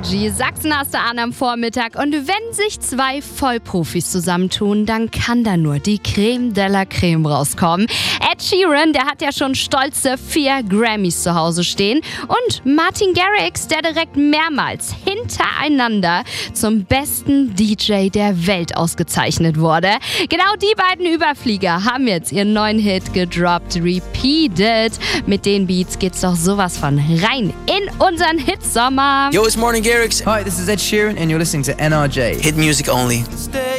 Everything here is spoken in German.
Energy. Sachsen hast du an am Vormittag. Und wenn sich zwei Vollprofis zusammentun, dann kann da nur die Creme de la Creme rauskommen. Ed Sheeran, der hat ja schon stolze 4 Grammys zu Hause stehen. Und Martin Garrix, der direkt mehrmals hintereinander zum besten DJ der Welt ausgezeichnet wurde. Genau die beiden Überflieger haben jetzt ihren neuen Hit gedroppt, Repeated. Mit den Beats geht's doch sowas von rein in unseren Hitsommer. Yo, it's Martin Garrix. Hi, this is Ed Sheeran and you're listening to NRJ. Hit music only.